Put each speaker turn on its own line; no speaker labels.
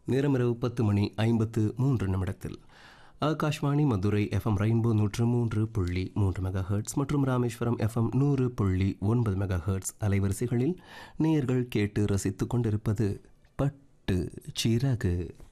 நேரம் இரவு 10:53 Akashvani Madurai FM rainbow 103.3 megahertz மற்றும் ராமேஸ்வரம் எஃப்எம் 100.9 மெகாஹெர்ட்ஸ் அலைவரிசைகளில் நேயர்கள் கேட்டு ரசித்துக் கொண்டிருப்பது பட்டு சிறகு.